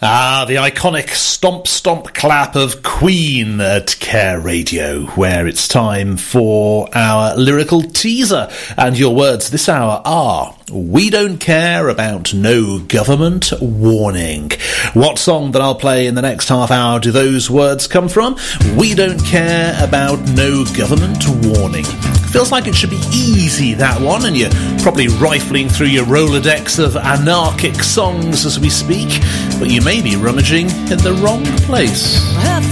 The iconic stomp stomp clap of Queen at Care Radio, where it's time for our lyrical teaser. And your words this hour are: we don't care about no government warning. What song that I'll play in the next half hour do those words come from? We don't care about no government warning. Feels like it should be easy, that one, and you're probably rifling through your Rolodex of anarchic songs as we speak, but you may be rummaging in the wrong place. Her